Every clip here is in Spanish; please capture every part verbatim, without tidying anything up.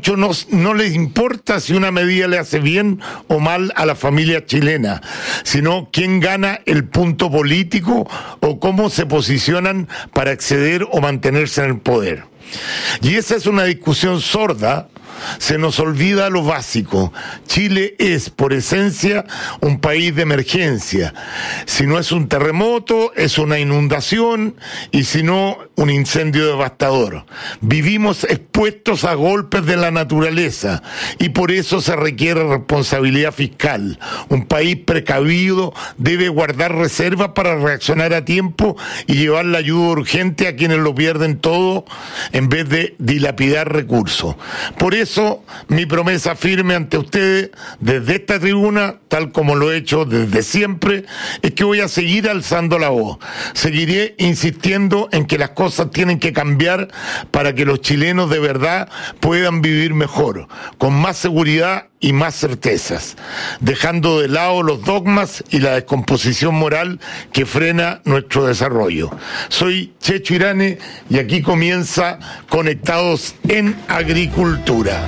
muchos no, no les importa si una medida le hace bien o mal a la familia chilena, sino quién gana el punto político o cómo se posicionan para acceder o mantenerse en el poder. Y esa es una discusión sorda. Se nos olvida lo básico. Chile es, por esencia, un país de emergencia. Si no es un terremoto, es una inundación, y si no, un incendio devastador. Vivimos expuestos a golpes de la naturaleza, y por eso se requiere responsabilidad fiscal. Un país precavido debe guardar reservas para reaccionar a tiempo y llevar la ayuda urgente a quienes lo pierden todo, en vez de dilapidar recursos. Por eso, mi promesa firme ante ustedes, desde esta tribuna, tal como lo he hecho desde siempre, es que voy a seguir alzando la voz. Seguiré insistiendo en que las cosas tienen que cambiar para que los chilenos de verdad puedan vivir mejor, con más seguridad y más certezas, dejando de lado los dogmas y la descomposición moral que frena nuestro desarrollo. Soy Checho Irane y aquí comienza Conectados en Agricultura.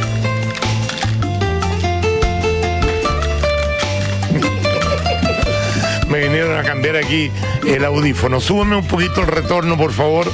Me vinieron a cambiar aquí el audífono. Súbeme un poquito el retorno, por favor.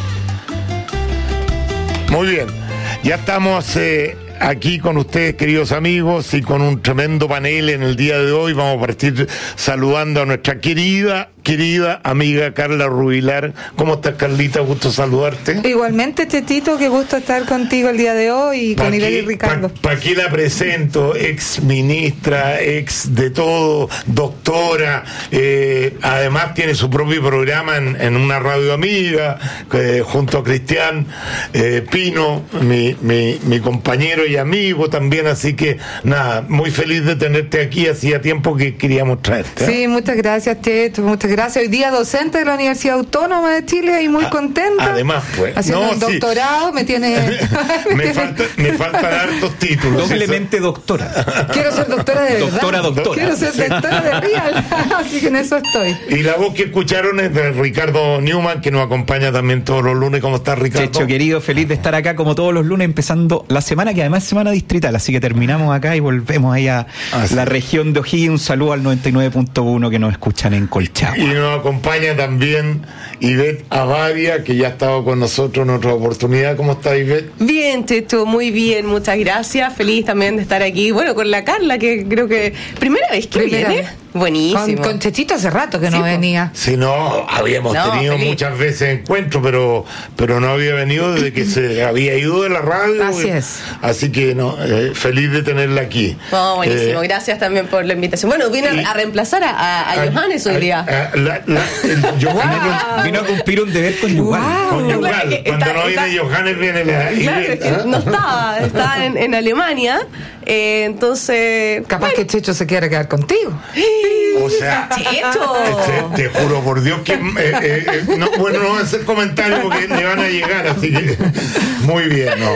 Muy bien, ya estamos eh, aquí con ustedes, queridos amigos, y con un tremendo panel en el día de hoy. Vamos a partir saludando a nuestra querida, querida amiga Carla Rubilar. ¿Cómo estás, Carlita? Gusto saludarte. Igualmente, Chetito, qué gusto estar contigo el día de hoy y con Ivette y Ricardo. ¿Para pa qué la presento? Ex ministra, ex de todo, doctora, eh, además tiene su propio programa en, en una radio amiga, eh, junto a Cristian eh, Pino, mi, mi, mi compañero y amigo también, así que nada, muy feliz de tenerte aquí, hacía tiempo que queríamos traerte. ¿eh? Sí, muchas gracias, Cheto, muchas gracias. Hoy día docente de la Universidad Autónoma de Chile y muy a, contenta. Además, pues. Haciendo no, un doctorado, sí. me tiene... me, me, falta, me faltan hartos títulos. Doblemente eso. Doctora. Quiero ser doctora de verdad. Doctora, doctora. Quiero ser doctora de real. Así que en eso estoy. Y la voz que escucharon es de Ricardo Newman, que nos acompaña también todos los lunes. ¿Cómo estás, Ricardo? Checho, querido, feliz de estar acá como todos los lunes, empezando la semana, que además es semana distrital, así que terminamos acá y volvemos ahí a ah, la sí. región de O'Higgins. Un saludo al noventa y nueve punto uno que nos escuchan en Colchagua. Y nos acompaña también Ivette Abadia, que ya ha estado con nosotros en otra oportunidad. ¿Cómo está, Ivette? Bien, Checho, muy bien, muchas gracias. Feliz también de estar aquí. Bueno, con la Carla, que creo que primera vez que primera viene. Vez. Buenísimo. Con, con Chechito hace rato que sí, no venía. Sí, no, habíamos no, tenido feliz. muchas veces encuentros, pero pero no había venido desde que se había ido de la radio. Así es. Así que no, eh, feliz de tenerla aquí. Oh, buenísimo, eh, gracias también por la invitación. Bueno, vino y, a reemplazar a, a, a Johannes hoy día. A, a, la, la, el, Johannes wow. vino a cumplir un deber con Yuval. Wow. Con Yuval. Claro, Cuando está, no viene está, Johannes viene la... Claro, es que no estaba, estaba en, en Alemania, eh, entonces... Capaz bueno. que Checho se quiere quedar contigo. O sea, Checho. Te, te juro por Dios que... Eh, eh, eh, no, bueno, no voy a hacer comentarios porque le van a llegar, así que... Muy bien, ¿no?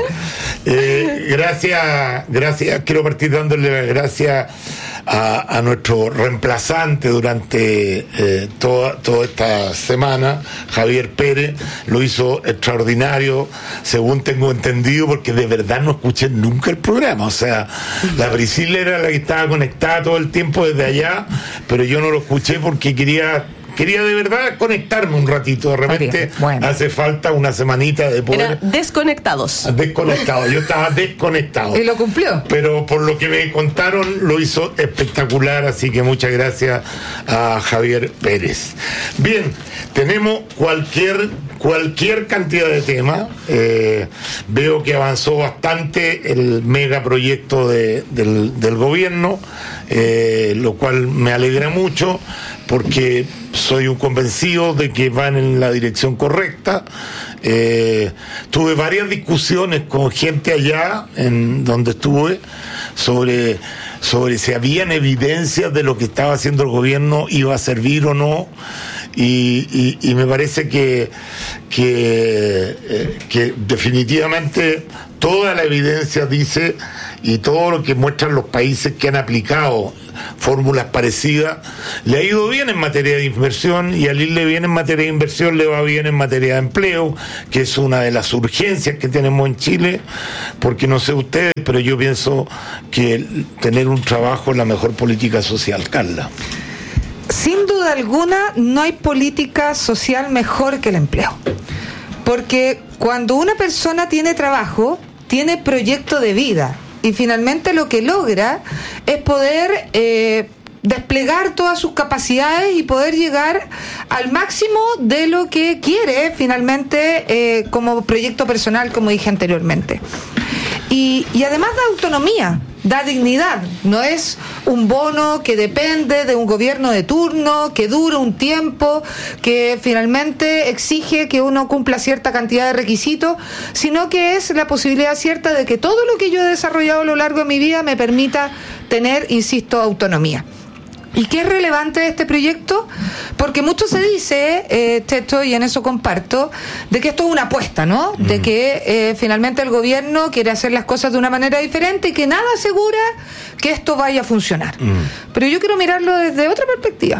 Eh, gracias, gracias, quiero partir dándole las gracias a, a nuestro reemplazante durante eh, toda, toda esta semana, Javier Pérez. Lo hizo extraordinario, según tengo entendido, porque de verdad no escuché nunca el programa. O sea, la Priscila era la que estaba conectada todo el tiempo desde allá, pero yo no lo escuché porque quería... Quería de verdad conectarme un ratito. De repente bueno. hace falta una semanita de poder... Era desconectados. Desconectado. Yo estaba desconectado. Y lo cumplió. Pero por lo que me contaron, lo hizo espectacular. Así que muchas gracias a Javier Pérez. Bien, tenemos cualquier, cualquier cantidad de temas. Eh, veo que avanzó bastante el megaproyecto de, del, del gobierno, eh, lo cual me alegra mucho, porque soy un convencido de que van en la dirección correcta. Eh, tuve varias discusiones con gente allá, en donde estuve, sobre, sobre si habían evidencias de lo que estaba haciendo el gobierno iba a servir o no. Y, y, y me parece que, que, eh, que definitivamente toda la evidencia dice, y todo lo que muestran los países que han aplicado fórmulas parecidas, le ha ido bien en materia de inversión, y al irle bien en materia de inversión le va bien en materia de empleo, que es una de las urgencias que tenemos en Chile, porque no sé ustedes, pero yo pienso que tener un trabajo es la mejor política social. Carla. Sin duda alguna, no hay política social mejor que el empleo. Porque cuando una persona tiene trabajo, tiene proyecto de vida. Y finalmente lo que logra es poder eh, desplegar todas sus capacidades y poder llegar al máximo de lo que quiere finalmente eh, como proyecto personal, como dije anteriormente. Y, y además da autonomía, da dignidad. No es un bono que depende de un gobierno de turno, que dura un tiempo, que finalmente exige que uno cumpla cierta cantidad de requisitos, sino que es la posibilidad cierta de que todo lo que yo he desarrollado a lo largo de mi vida me permita tener, insisto, autonomía. ¿Y qué es relevante de este proyecto? Porque mucho se dice, eh, Teto, y en eso comparto, de que esto es una apuesta, ¿no? Mm. De que eh, finalmente el gobierno quiere hacer las cosas de una manera diferente y que nada asegura que esto vaya a funcionar. Mm. Pero yo quiero mirarlo desde otra perspectiva.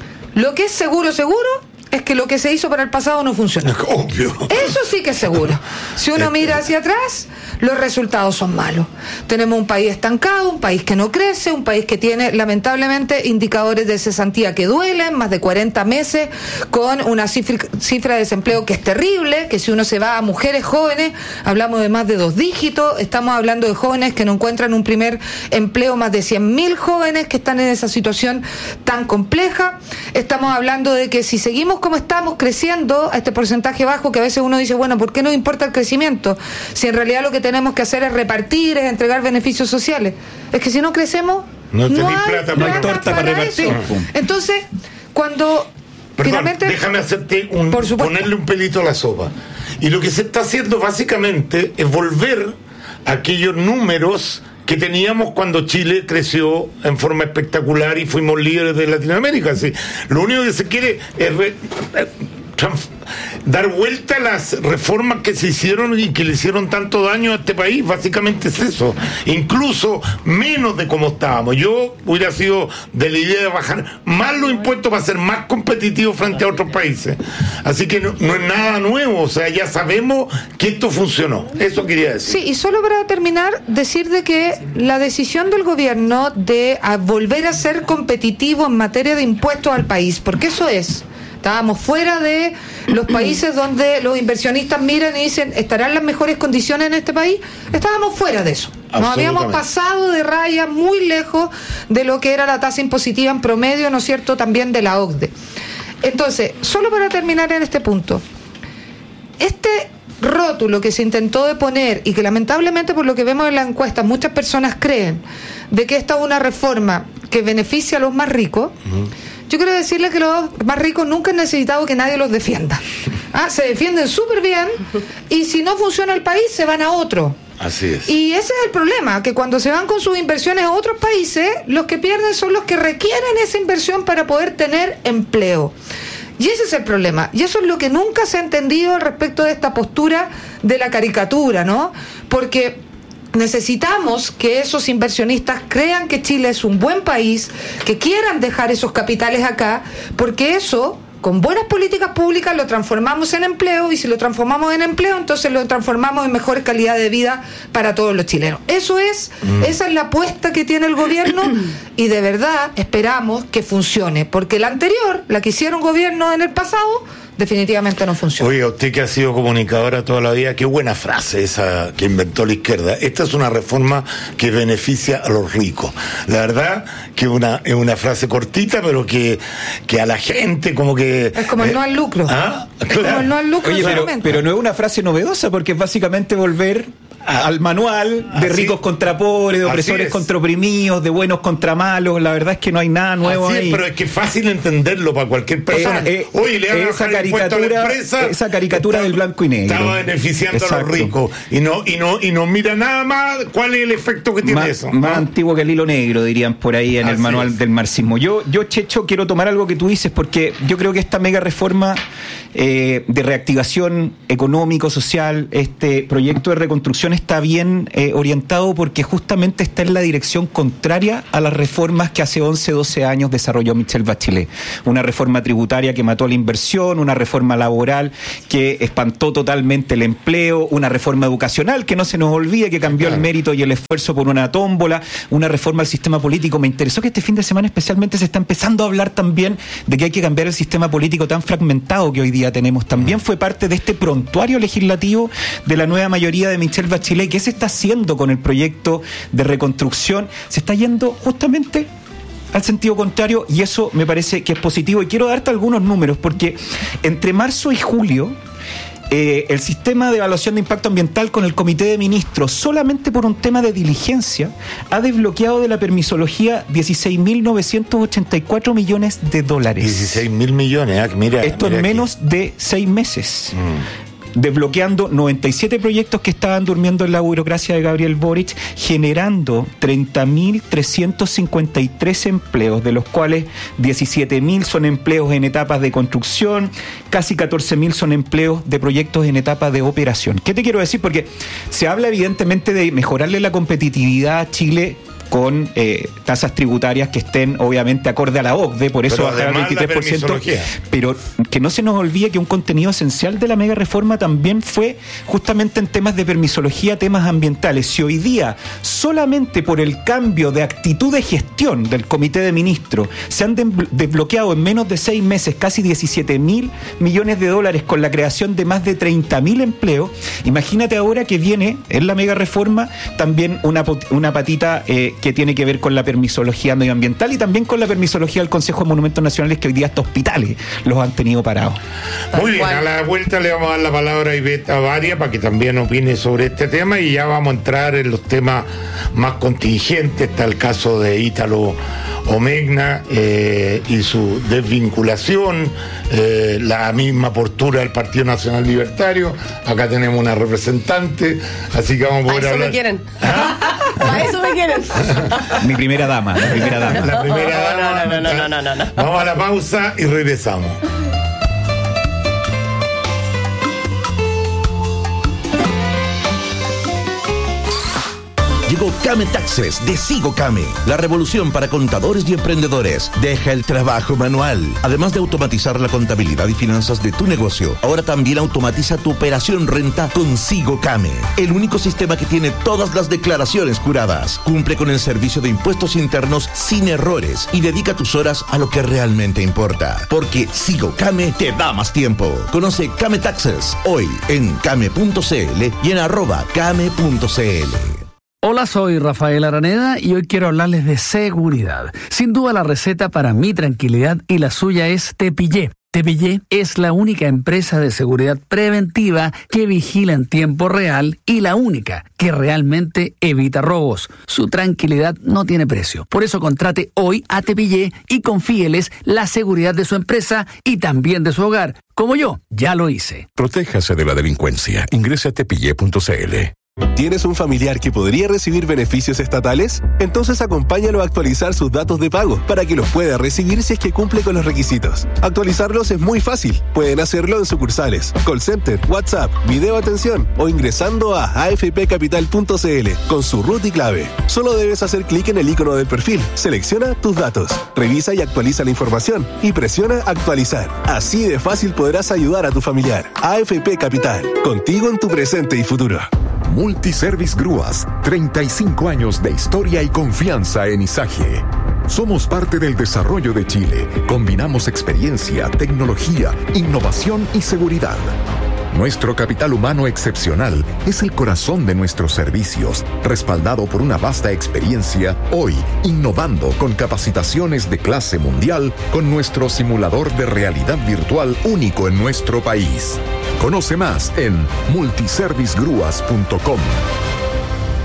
Lo que es seguro, seguro, es que lo que se hizo para el pasado no funcionó. Obvio. Eso sí que es seguro. Si uno mira hacia atrás, los resultados son malos. Tenemos un país estancado, un país que no crece, un país que tiene lamentablemente indicadores de cesantía que duelen, más de cuarenta meses, con una cifra, cifra de desempleo que es terrible, que si uno se va a mujeres jóvenes, hablamos de más de dos dígitos, estamos hablando de jóvenes que no encuentran un primer empleo, más de cien mil jóvenes que están en esa situación tan compleja. Estamos hablando de que si seguimos como estamos creciendo a este porcentaje bajo, que a veces uno dice, bueno, ¿por qué no importa el crecimiento? Si en realidad lo que tenemos que hacer es repartir, es entregar beneficios sociales. Es que si no crecemos, no, no hay plata, no hay torta para, para repartir. Entonces, cuando Perdón, finalmente... déjame hacerte un, por supuesto, ponerle un pelito a la sopa. Y lo que se está haciendo básicamente es volver a aquellos números que teníamos cuando Chile creció en forma espectacular y fuimos líderes de Latinoamérica. ¿Sí? Lo único que se quiere es re, trans, dar vuelta a las reformas que se hicieron y que le hicieron tanto daño a este país. Básicamente es eso, incluso menos de como estábamos. Yo hubiera sido de la idea de bajar más los impuestos para ser más competitivos frente a otros países. Así que no, no es nada nuevo, o sea, ya sabemos que esto funcionó. Eso quería decir. Sí, y solo para terminar, decir de que la decisión del gobierno de a volver a ser competitivo en materia de impuestos al país, porque eso es... Estábamos fuera de los países donde los inversionistas miran y dicen, ¿estarán las mejores condiciones en este país? Estábamos fuera de eso. Nos habíamos pasado de raya muy lejos de lo que era la tasa impositiva en promedio, ¿no es cierto?, también de la O C D E. Entonces, solo para terminar en este punto, este rótulo que se intentó de poner y que lamentablemente por lo que vemos en la encuesta muchas personas creen de que esta es una reforma que beneficia a los más ricos, uh-huh. Yo quiero decirle que los más ricos nunca han necesitado que nadie los defienda. Ah, se defienden súper bien y si no funciona el país se van a otro. Así es. Y ese es el problema, que cuando se van con sus inversiones a otros países, los que pierden son los que requieren esa inversión para poder tener empleo. Y ese es el problema. Y eso es lo que nunca se ha entendido al respecto de esta postura de la caricatura, ¿no? Porque necesitamos que esos inversionistas crean que Chile es un buen país, que quieran dejar esos capitales acá, porque eso, con buenas políticas públicas, lo transformamos en empleo, y si lo transformamos en empleo, entonces lo transformamos en mejor calidad de vida para todos los chilenos. Eso es, mm. esa es la apuesta que tiene el gobierno, y de verdad esperamos que funcione, porque la anterior, la que hicieron gobierno en el pasado, definitivamente no funciona. Oiga, usted que ha sido comunicadora toda la vida, qué buena frase esa que inventó la izquierda. Esta es una reforma que beneficia a los ricos. La verdad que una, es una frase cortita, pero que, que a la gente como que... Es como el eh, no al lucro. ¿Ah? Es claro. Como el no al lucro. Oye, pero, pero no es una frase novedosa, porque es básicamente volver al manual de así, ricos contra pobres, de opresores contra oprimidos, de buenos contra malos. La verdad es que no hay nada nuevo así ahí. Es, pero es que es fácil entenderlo para cualquier persona. Eh, eh, Oye, le van a esa bajar caricatura, el impuesto a la empresa, esa caricatura está, del blanco y negro. Estaba beneficiando Exacto. a los ricos y no y no y no mira nada más cuál es el efecto que tiene más, eso. Más ¿no? antiguo que el hilo negro, dirían por ahí en así el manual es. del marxismo. Yo, yo, Checho, quiero tomar algo que tú dices, porque yo creo que esta mega reforma eh, de reactivación económico, social, este proyecto de reconstrucción está bien eh, orientado porque justamente está en la dirección contraria a las reformas que hace once, doce años desarrolló Michelle Bachelet. Una reforma tributaria que mató la inversión, una reforma laboral que espantó totalmente el empleo, una reforma educacional que no se nos olvide que cambió el mérito y el esfuerzo por una tómbola, una reforma al sistema político. Me interesó que este fin de semana especialmente se está empezando a hablar también de que hay que cambiar el sistema político tan fragmentado que hoy día tenemos. También fue parte de este prontuario legislativo de la nueva mayoría de Michelle Bachelet. ¿Qué se está haciendo con el proyecto de reconstrucción? Se está yendo justamente al sentido contrario y eso me parece que es positivo. Y quiero darte algunos números porque entre marzo y julio Eh, el sistema de evaluación de impacto ambiental con el Comité de Ministros, solamente por un tema de diligencia, ha desbloqueado de la permisología dieciséis mil novecientos ochenta y cuatro millones de dólares. dieciséis mil millones, ah, mira. Esto mira en aquí. menos de seis meses. Mm. Desbloqueando noventa y siete proyectos que estaban durmiendo en la burocracia de Gabriel Boric, generando treinta mil trescientos cincuenta y tres empleos, de los cuales diecisiete mil son empleos en etapas de construcción, casi catorce mil son empleos de proyectos en etapa de operación. ¿Qué te quiero decir? Porque se habla evidentemente de mejorarle la competitividad a Chile con eh, tasas tributarias que estén obviamente acorde a la O C D E, por eso bajar al veintitrés por ciento, pero que no se nos olvide que un contenido esencial de la mega reforma también fue justamente en temas de permisología, temas ambientales. Si hoy día solamente por el cambio de actitud de gestión del Comité de Ministros se han desbloqueado en menos de seis meses casi diecisiete mil millones de dólares con la creación de más de treinta mil empleos, imagínate ahora que viene en la mega reforma también una, una patita eh, que tiene que ver con la permisología medioambiental y también con la permisología del Consejo de Monumentos Nacionales, que hoy día hasta hospitales los han tenido parados. Muy bien, a la vuelta le vamos a dar la palabra a Ivette Avaria para que también opine sobre este tema y ya vamos a entrar en los temas más contingentes. Está el caso de Ítalo Omegna eh, y su desvinculación, eh, la misma postura del Partido Nacional Libertario. Acá tenemos una representante, así que vamos a poder a eso hablar. Me quieren. ¿Ah? A eso me quieren. Mi primera dama, la primera dama. La primera dama. No, no, no, no, no, no, no. Vamos a la pausa y regresamos. Llegó Came Taxes de Sigo Came, la revolución para contadores y emprendedores. Deja el trabajo manual. Además de automatizar la contabilidad y finanzas de tu negocio, ahora también automatiza tu operación renta con Sigo Came, el único sistema que tiene todas las declaraciones juradas. Cumple con el servicio de impuestos internos sin errores y dedica tus horas a lo que realmente importa, porque Sigo Came te da más tiempo. Conoce Came Taxes hoy en came punto cl y en arroba came punto cl. Hola, soy Rafael Araneda y hoy quiero hablarles de seguridad. Sin duda la receta para mi tranquilidad y la suya es Tepillé. Tepillé es la única empresa de seguridad preventiva que vigila en tiempo real y la única que realmente evita robos. Su tranquilidad no tiene precio. Por eso contrate hoy a Tepillé y confíeles la seguridad de su empresa y también de su hogar. Como yo, ya lo hice. Protéjase de la delincuencia. Ingrese a tepillé punto cl. ¿Tienes un familiar que podría recibir beneficios estatales? Entonces acompáñalo a actualizar sus datos de pago para que los pueda recibir si es que cumple con los requisitos. Actualizarlos es muy fácil. Pueden hacerlo en sucursales, call center, WhatsApp, video atención o ingresando a a f p capital punto c l con su root y clave. Solo debes hacer clic en el icono del perfil, selecciona tus datos, revisa y actualiza la información y presiona actualizar. Así de fácil podrás ayudar a tu familiar. A F P Capital, contigo en tu presente y futuro. Multiservice Grúas, treinta y cinco años de historia y confianza en Izaje. Somos parte del desarrollo de Chile. Combinamos experiencia, tecnología, innovación y seguridad. Nuestro capital humano excepcional es el corazón de nuestros servicios, respaldado por una vasta experiencia, hoy innovando con capacitaciones de clase mundial con nuestro simulador de realidad virtual único en nuestro país. Conoce más en multiservice grúas punto com.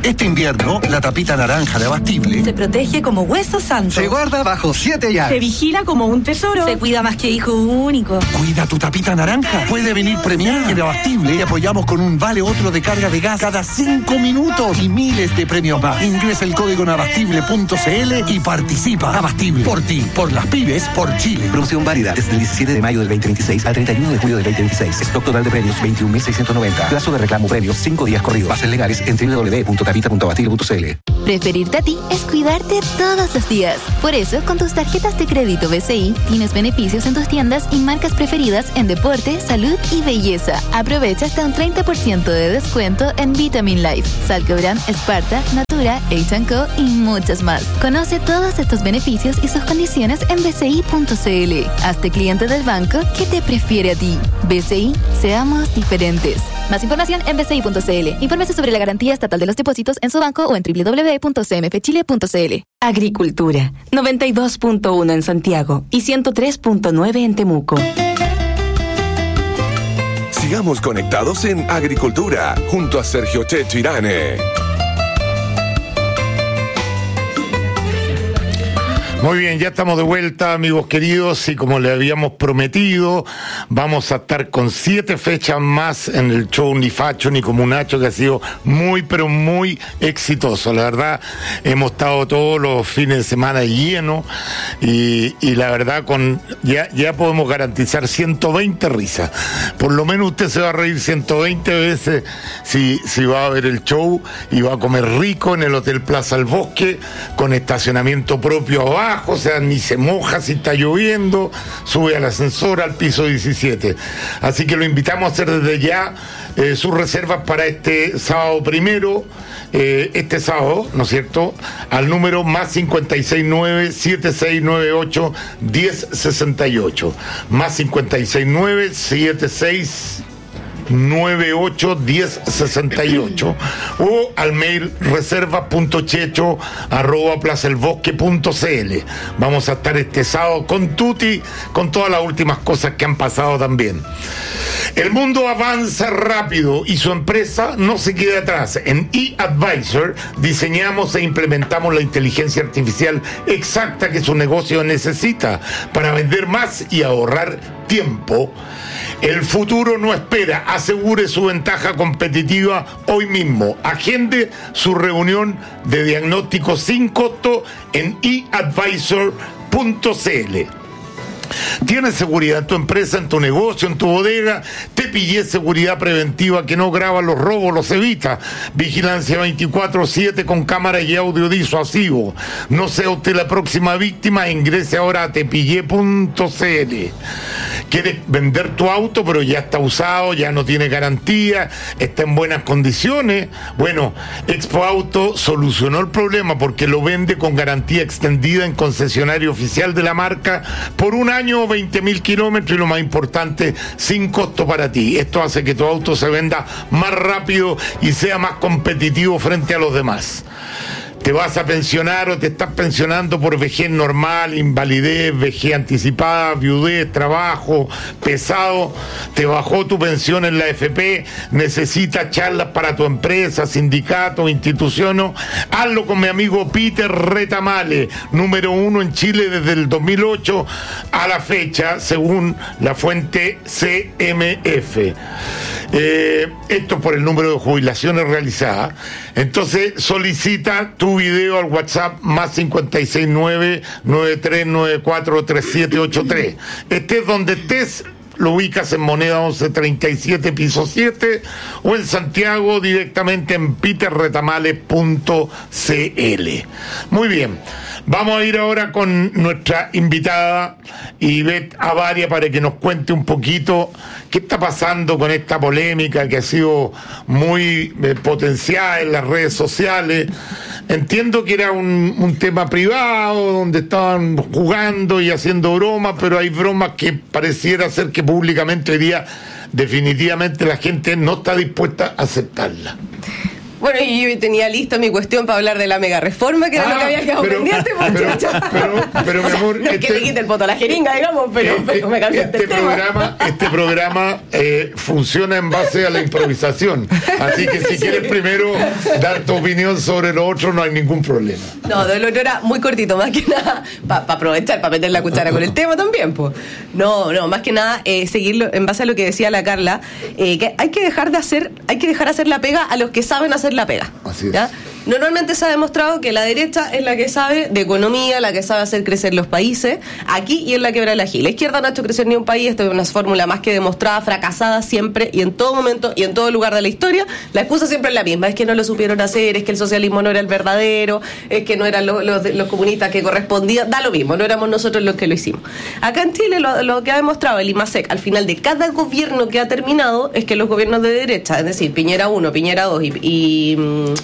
Este invierno, la tapita naranja de Abastible se protege como hueso santo. Se guarda bajo siete llaves. Se vigila como un tesoro. Se cuida más que hijo único. Cuida tu tapita naranja. Puede venir premiada. En Abastible te apoyamos con un vale otro de carga de gas cada cinco minutos y miles de premios más. Ingresa el código en abastible punto c l y participa. Abastible. Por ti, por las pymes, por Chile. Promoción válida desde el diecisiete de mayo del veinte veintiséis al treinta y uno de julio del veinte veintiséis. Stock total de premios veintiún mil seiscientos noventa. Plazo de reclamo premios cinco días corridos. Bases legales en doble u doble u doble u punto tapita punto abastible punto c l. Preferirte a ti es cuidarte todos los días. Por eso, con tus tarjetas de crédito B C I, tienes beneficios en tus tiendas y marcas preferidas en deporte, salud y belleza. Aprovecha hasta un treinta por ciento de descuento en Vitamin Life, Salcobran, Sparta, Natura, H and Co y muchas más. Conoce todos estos beneficios y sus condiciones en b c i punto c l. Hazte cliente del banco que te prefiere a ti. B C I, seamos diferentes. Más información en b c i punto c l. Infórmese sobre la garantía estatal de los depósitos en su banco o en doble u doble u doble u punto c m f chile punto c l. Agricultura, noventa y dos punto uno en Santiago y ciento tres punto nueve en Temuco. Sigamos conectados en Agricultura, junto a Sergio Checho Irane. Muy bien, ya estamos de vuelta, amigos queridos, y como le habíamos prometido, vamos a estar con siete fechas más en el show Ni Facho ni Comunacho, que ha sido muy, pero muy exitoso. La verdad, hemos estado todos los fines de semana llenos y, y la verdad, con ya, ya podemos garantizar ciento veinte risas. Por lo menos usted se va a reír ciento veinte veces si, si va a ver el show y va a comer rico en el Hotel Plaza El Bosque, con estacionamiento propio abajo. O sea, ni se moja si está lloviendo, sube al ascensor al piso diecisiete. Así que lo invitamos a hacer desde ya eh, sus reservas para este sábado primero, eh, este sábado, ¿no es cierto?, al número más cincuenta y seis nueve, setenta y seis noventa y ocho, diez sesenta y ocho, más cincuenta y seis nueve, setenta y seis noventa y ocho, diez sesenta y ocho, o al mail reserva punto checho arroba plaza el bosque punto c l. Vamos a estar este sábado con Tuti, con todas las últimas cosas que han pasado también. El mundo avanza rápido y su empresa no se queda atrás. En eAdvisor diseñamos e implementamos la inteligencia artificial exacta que su negocio necesita para vender más y ahorrar tiempo. El futuro no espera. Asegure su ventaja competitiva hoy mismo. Agende su reunión de diagnóstico sin costo en e advisor punto c l. ¿Tienes seguridad en tu empresa, en tu negocio, en tu bodega? Te pillé seguridad preventiva que no graba los robos, los evita. Vigilancia veinticuatro siete con cámara y audio disuasivo. No sea usted la próxima víctima, ingrese ahora a tepillé punto c l. ¿Quieres vender tu auto pero ya está usado, ya no tiene garantía, está en buenas condiciones? Bueno, Expo Auto solucionó el problema porque lo vende con garantía extendida en concesionario oficial de la marca por un año, veinte mil kilómetros y lo más importante, sin costo para ti. Esto hace que tu auto se venda más rápido y sea más competitivo frente a los demás. ¿Te vas a pensionar o te estás pensionando por vejez normal, invalidez, vejez anticipada, viudez, trabajo pesado? ¿Te bajó tu pensión en la F P? ¿Necesitas charlas para tu empresa, sindicato, institución? Hazlo con mi amigo Peter Retamale, número uno en Chile desde el dos mil ocho a la fecha, según la fuente C M F. Eh, esto por el número de jubilaciones realizadas. Entonces solicita tu video al WhatsApp más cincuenta y seis nueve, noventa y tres noventa y cuatro, treinta y siete ochenta y tres. Estés donde estés, lo ubicas en Moneda once treinta y siete, piso siete, o en Santiago directamente en peter retamale punto c l. Muy bien, vamos a ir ahora con nuestra invitada Ivette Avaria para que nos cuente un poquito qué está pasando con esta polémica que ha sido muy eh, potenciada en las redes sociales. Entiendo que era un, un tema privado donde estaban jugando y haciendo bromas, pero hay bromas que pareciera ser que públicamente hoy día definitivamente la gente no está dispuesta a aceptarla. Bueno, y yo tenía lista mi cuestión para hablar de la mega reforma, que era ah, lo que había quedado pero, pendiente, muchachos. Pero, pero, pero mi amor, no es este, que le quite el voto a la jeringa, digamos, pero, este, pero me cambiaste este el programa, tema. Este programa eh, funciona en base a la improvisación. Así que si sí. quieres primero dar tu opinión sobre lo otro, no hay ningún problema. No, de lo otro era muy cortito, más que nada, para pa aprovechar, para meter la cuchara con el tema también, pues. No, no, más que nada, eh, seguirlo en base a lo que decía la Carla, eh, que hay que dejar de hacer, hay que dejar hacer la pega a los que saben hacer la pega. Así es. ¿Ya? Normalmente se ha demostrado que la derecha es la que sabe de economía, la que sabe hacer crecer los países, aquí y en la quebra de la G. La izquierda no ha hecho crecer ni un país, esto es una fórmula más que demostrada, fracasada siempre y en todo momento y en todo lugar de la historia. La excusa siempre es la misma, es que no lo supieron hacer, es que el socialismo no era el verdadero, es que no eran los, los, los comunistas que correspondían, da lo mismo, no éramos nosotros los que lo hicimos. Acá en Chile lo, lo que ha demostrado el IMASEC al final de cada gobierno que ha terminado es que los gobiernos de derecha, es decir, Piñera uno, Piñera dos y... y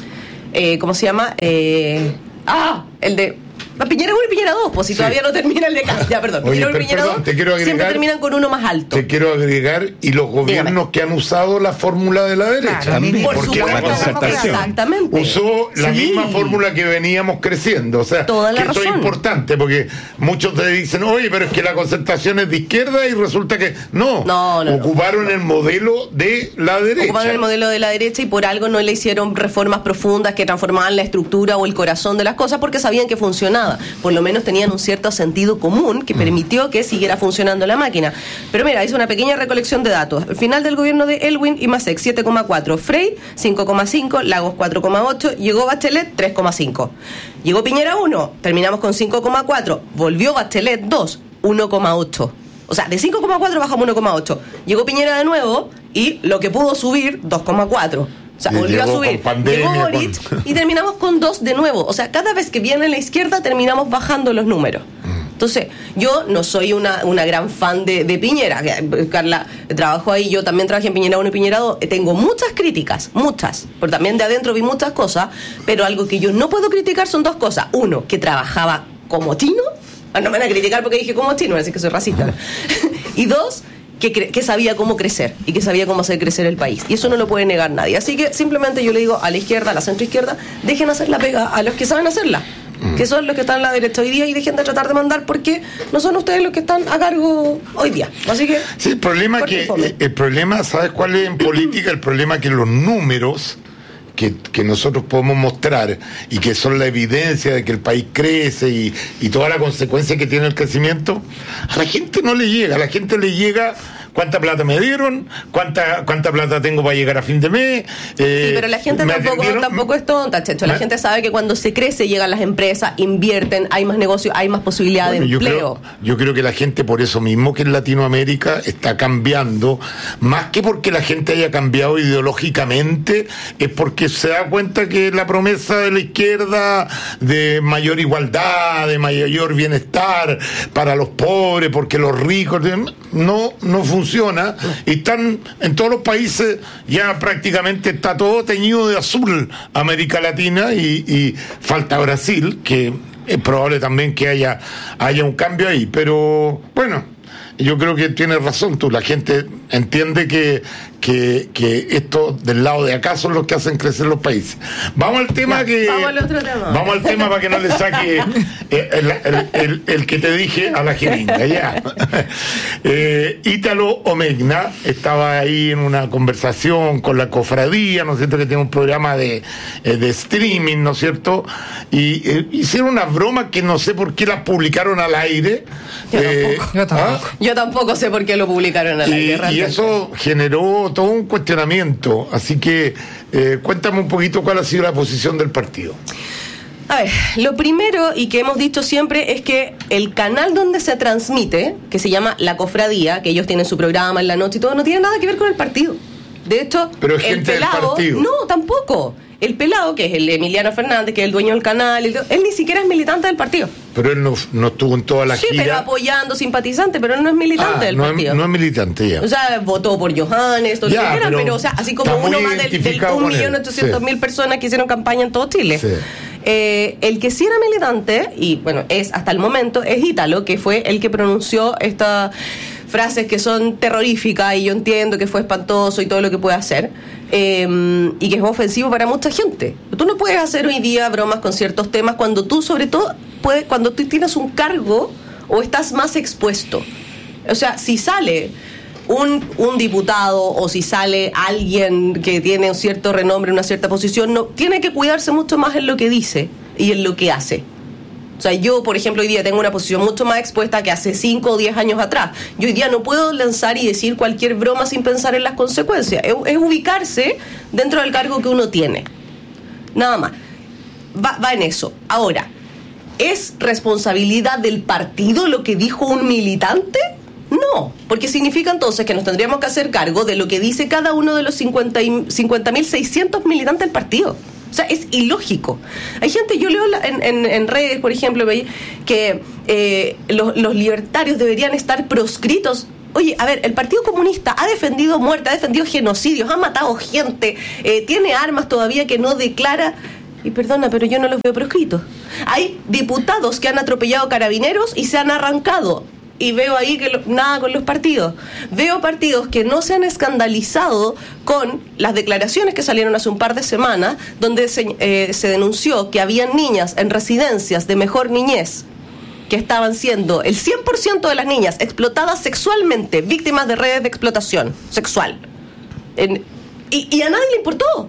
Eh, ¿cómo se llama? Eh, ah, el de Piñera uno y Piñera dos, pues si sí. todavía no termina el de Cast, ya, perdón. Oye, Piñera uno y per, Piñera perdón, dos te quiero agregar, siempre terminan con uno más alto. Te quiero agregar, y los gobiernos Dígame. que han usado la fórmula de la derecha. Claro, también, por porque supuesto, la concertación exactamente. usó la sí. misma fórmula que veníamos creciendo. O sea, Toda la que razón. eso es importante, porque muchos te dicen, oye, pero es que la concertación es de izquierda, y resulta que no, no, no ocuparon no. el modelo de la derecha. Ocuparon el modelo de la derecha y por algo no le hicieron reformas profundas que transformaban la estructura o el corazón de las cosas, porque sabían que funcionaba. Por lo menos tenían un cierto sentido común que permitió que siguiera funcionando la máquina. Pero mira, hice una pequeña recolección de datos. Al final del gobierno de Elwin, IMASEC siete coma cuatro, Frey cinco coma cinco, Lagos cuatro coma ocho, llegó Bachelet tres coma cinco. Llegó Piñera uno, terminamos con cinco coma cuatro, volvió Bachelet dos, uno coma ocho. O sea, de cinco coma cuatro bajamos uno coma ocho. Llegó Piñera de nuevo y lo que pudo subir, dos coma cuatro. O sea, volvió a subir. Pandemia, llegó Boric con... y terminamos con dos de nuevo. O sea, cada vez que viene la izquierda terminamos bajando los números. Entonces, yo no soy una, una gran fan de, de Piñera. Carla trabajó ahí, yo también trabajé en Piñera uno y Piñera dos. Tengo muchas críticas, muchas. Porque también de adentro vi muchas cosas, pero algo que yo no puedo criticar son dos cosas. Uno, que trabajaba como chino. No me van a criticar porque dije como chino, así que soy racista. Y dos, que, cre- que sabía cómo crecer y que sabía cómo hacer crecer el país. Y eso no lo puede negar nadie. Así que simplemente yo le digo a la izquierda, a la centroizquierda, dejen hacer la pega a los que saben hacerla. Que son los que están en la derecha hoy día, y dejen de tratar de mandar porque no son ustedes los que están a cargo hoy día. Así que sí, el problema que el problema, ¿sabes cuál es en política? El problema que los números que, que nosotros podemos mostrar y que son la evidencia de que el país crece y, y toda la consecuencia que tiene el crecimiento, a la gente no le llega, a la gente le llega cuánta plata me dieron, cuánta cuánta plata tengo para llegar a fin de mes. Eh, sí, pero la gente tampoco, tampoco es tonta, Checho. La ¿Me? gente sabe que cuando se crece llegan las empresas, invierten, hay más negocios, hay más posibilidad bueno, de empleo. Yo creo, yo creo que la gente, por eso mismo que en Latinoamérica está cambiando, más que porque la gente haya cambiado ideológicamente, es porque se da cuenta que la promesa de la izquierda de mayor igualdad, de mayor bienestar para los pobres, porque los ricos no, no funciona. funciona y están en todos los países, ya prácticamente está todo teñido de azul América Latina, y, y falta Brasil, que es probable también que haya, haya un cambio ahí, pero bueno, yo creo que tienes razón tú, la gente entiende que, que, que esto del lado de acá son los que hacen crecer los países. Vamos al tema ya, que vamos al otro tema. Vamos al tema para que no le saque el, el, el, el que te dije a la jeringa, ya. Eh, Ítalo Omegna estaba ahí en una conversación con la cofradía, ¿no es cierto?, que tiene un programa de, de streaming, ¿no es cierto? Y eh, hicieron unas bromas que no sé por qué las publicaron al aire. Yo, eh, tampoco. Yo, tampoco. ¿ah? Yo tampoco sé por qué lo publicaron al y, aire. Realmente. Y eso generó todo un cuestionamiento. Así que eh, cuéntame un poquito cuál ha sido la posición del partido. A ver, lo primero y que hemos dicho siempre es que el canal donde se transmite, que se llama La Cofradía, que ellos tienen su programa en la noche y todo, no tiene nada que ver con el partido. De hecho, pero es el gente pelado, del partido. No, tampoco. El pelado, que es el Emiliano Fernández, que es el dueño del canal, él, él ni siquiera es militante del partido. Pero él no, no estuvo en toda la sí, gira. Sí, pero apoyando, simpatizante, pero él no es militante ah, del no partido. Es, no es militante, ya. O sea, votó por Johannes, todo ya, lo que quieran, pero, pero, o sea, así como uno más del, del un millón ochocientos mil personas que hicieron campaña en todo Chile. Sí. Eh, el que sí era militante, y bueno, es hasta el momento, es Ítalo, que fue el que pronunció esta frases que son terroríficas, y yo entiendo que fue espantoso y todo lo que puede hacer, eh, y que es ofensivo para mucha gente. Tú no puedes hacer hoy día bromas con ciertos temas cuando tú, sobre todo, puedes, cuando tú tienes un cargo o estás más expuesto. O sea, si sale un, un diputado o si sale alguien que tiene un cierto renombre, una cierta posición, no, tiene que cuidarse mucho más en lo que dice y en lo que hace. O sea, yo, por ejemplo, hoy día tengo una posición mucho más expuesta que hace cinco o diez años atrás. Yo hoy día no puedo lanzar y decir cualquier broma sin pensar en las consecuencias. Es, es ubicarse dentro del cargo que uno tiene. Nada más. Va, va en eso. Ahora, ¿es responsabilidad del partido lo que dijo un militante? No, porque significa entonces que nos tendríamos que hacer cargo de lo que dice cada uno de los cincuenta mil seiscientos militantes del partido. O sea, es ilógico. Hay gente, yo leo en, en, en redes, por ejemplo, que eh, los, los libertarios deberían estar proscritos. Oye, a ver, el Partido Comunista ha defendido muerte, ha defendido genocidios, ha matado gente, eh, tiene armas todavía que no declara. Y perdona, pero yo no los veo proscritos. Hay diputados que han atropellado carabineros y se han arrancado. Y veo ahí que lo, nada con los partidos. Veo partidos que no se han escandalizado con las declaraciones que salieron hace un par de semanas, donde se, eh, se denunció que habían niñas en residencias de mejor niñez que estaban siendo el cien por ciento de las niñas explotadas sexualmente, víctimas de redes de explotación sexual. En, y, y a nadie le importó.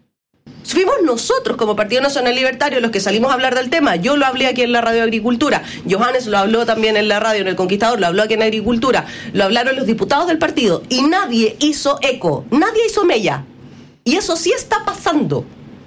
Fuimos nosotros como Partido Nacional Libertario los que salimos a hablar del tema. Yo lo hablé aquí en la radio de Agricultura, Johannes lo habló también en la radio en El Conquistador, lo habló aquí en Agricultura, lo hablaron los diputados del partido y nadie hizo eco, nadie hizo mella. Y eso sí está pasando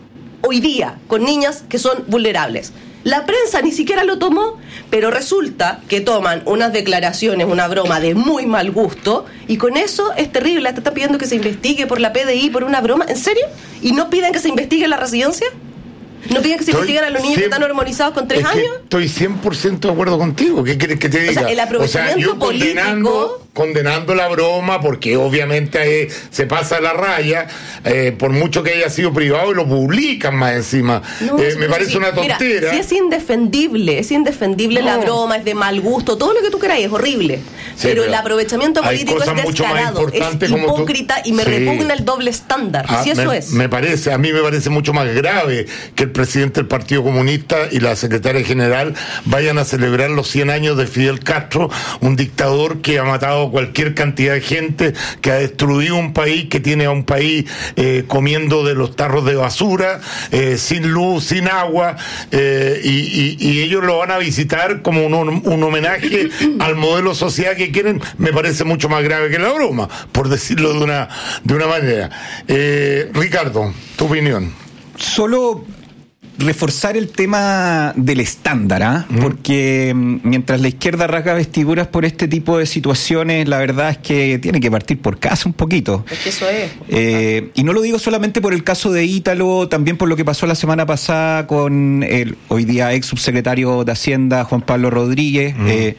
hoy día con niñas que son vulnerables. La prensa ni siquiera lo tomó, pero resulta que toman unas declaraciones, una broma de muy mal gusto, y con eso es terrible. ¿Te están pidiendo que se investigue por la P D I por una broma? ¿En serio? ¿Y no piden que se investigue en la residencia? ¿No piden que se investiguen a los niños cien, que están hormonizados con tres años? Estoy cien por ciento de acuerdo contigo. ¿Qué quieres que te diga? O sea, el aprovechamiento o sea, yo político... Condenando, condenando la broma, porque obviamente eh, se pasa la raya, eh, por mucho que haya sido privado, y lo publican más encima. No, eh, me parece sí. una tontera. Mira, sí es indefendible, es indefendible no. la broma, es de mal gusto, todo lo que tú queráis, es horrible. Sí, pero, pero el aprovechamiento político es descarado, es hipócrita y me sí. repugna el doble estándar. Ah, si eso me, es. Me parece, a mí me parece mucho más grave que el presidente del Partido Comunista y la secretaria general vayan a celebrar los cien años de Fidel Castro, un dictador que ha matado cualquier cantidad de gente, que ha destruido un país, que tiene a un país eh, comiendo de los tarros de basura, eh, sin luz, sin agua, eh, y, y, y ellos lo van a visitar como un, un homenaje al modelo social que quieren. Me parece mucho más grave que la broma, por decirlo de una, de una manera. Eh, Ricardo, tu opinión. Solo reforzar el tema del estándar, ¿eh? Mm. Porque mientras la izquierda rasga vestiduras por este tipo de situaciones, la verdad es que tiene que partir por casa un poquito. Es que eso es. Eh, y no lo digo solamente por el caso de Ítalo, también por lo que pasó la semana pasada con el hoy día ex subsecretario de Hacienda, Juan Pablo Rodríguez. Mm. Eh,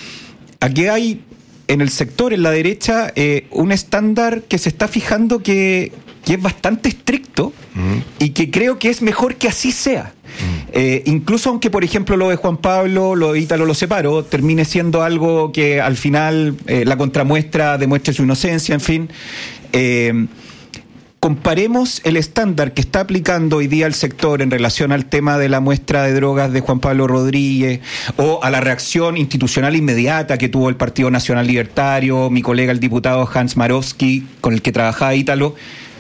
aquí hay en el sector, en la derecha, eh, un estándar que se está fijando que, que es bastante estricto mm. y que creo que es mejor que así sea. Mm. Eh, incluso aunque, por ejemplo, lo de Juan Pablo, lo de Ítalo lo separó, termine siendo algo que al final eh, la contramuestra demuestre su inocencia, en fin. Eh, Comparemos el estándar que está aplicando hoy día el sector en relación al tema de la muestra de drogas de Juan Pablo Rodríguez o a la reacción institucional inmediata que tuvo el Partido Nacional Libertario, mi colega el diputado Hans Marowski, con el que trabajaba Ítalo.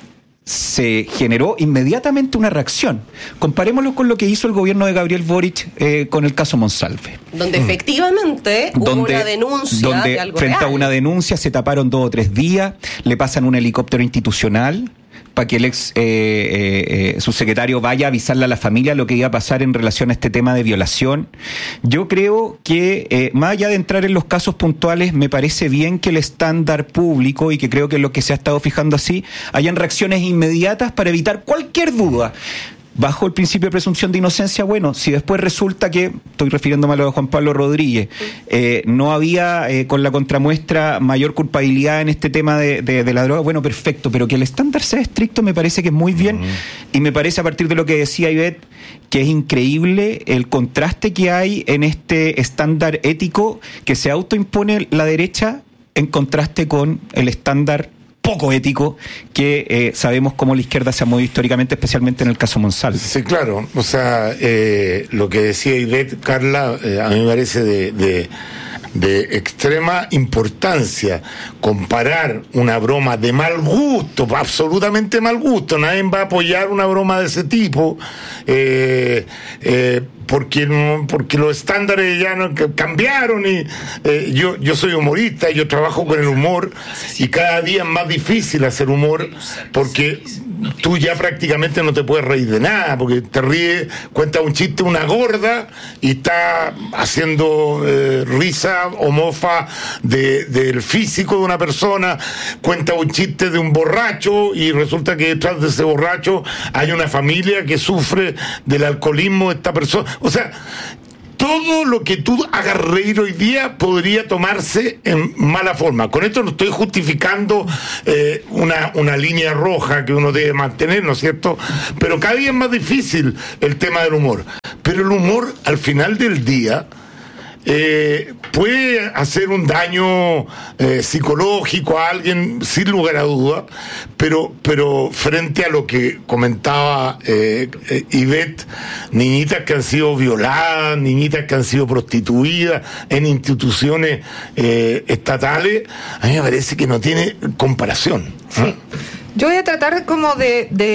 Se generó inmediatamente una reacción. Comparémoslo con lo que hizo el gobierno de Gabriel Boric eh, con el caso Monsalve. Donde mm. efectivamente hubo donde, una denuncia donde de algo frente real. a una denuncia se taparon dos o tres días, le pasan un helicóptero institucional para que el ex eh, eh, eh, subsecretario vaya a avisarle a la familia lo que iba a pasar en relación a este tema de violación. Yo creo que, eh, más allá de entrar en los casos puntuales, me parece bien que el estándar público, y que creo que es lo que se ha estado fijando así, hayan reacciones inmediatas para evitar cualquier duda. Bajo el principio de presunción de inocencia, bueno, si después resulta que, estoy refiriéndome a lo de Juan Pablo Rodríguez, eh, no había eh, con la contramuestra mayor culpabilidad en este tema de, de, de la droga, bueno, perfecto, pero que el estándar sea estricto me parece que es muy bien, uh-huh. y me parece, a partir de lo que decía Ivette, que es increíble el contraste que hay en este estándar ético que se autoimpone la derecha en contraste con el estándar poco ético que eh, sabemos cómo la izquierda se ha movido históricamente, especialmente en el caso Monsalve. Sí, claro. O sea, eh, lo que decía Ivette, Carla, eh, a mí me parece de, de, de extrema importancia comparar una broma de mal gusto, absolutamente mal gusto. Nadie va a apoyar una broma de ese tipo. Eh, eh, porque porque los estándares ya no cambiaron y eh, yo yo soy humorista, yo trabajo con el humor y cada día es más difícil hacer humor porque tú ya prácticamente no te puedes reír de nada, porque te ríes, cuenta un chiste una gorda y está haciendo eh, risa o mofa de, del físico de una persona, cuenta un chiste de un borracho y resulta que detrás de ese borracho hay una familia que sufre del alcoholismo de esta persona. O sea, todo lo que tú hagas reír hoy día podría tomarse en mala forma. Con esto no estoy justificando eh, una, una línea roja que uno debe mantener, ¿no es cierto? Pero cada día es más difícil el tema del humor. Pero el humor, al final del día, eh, puede hacer un daño eh, psicológico a alguien, sin lugar a duda, pero, pero frente a lo que comentaba eh, eh, Ivette, niñitas que han sido violadas, niñitas que han sido prostituidas en instituciones eh, estatales, a mí me parece que no tiene comparación. Sí. Yo voy a tratar como de, de